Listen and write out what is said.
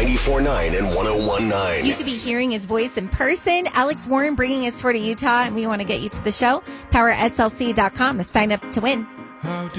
94.9 and 101.9. You could be hearing his voice in person. Alex Warren bringing his tour to Utah, and we want to get you to the show. PowerSLC.com to sign up to win.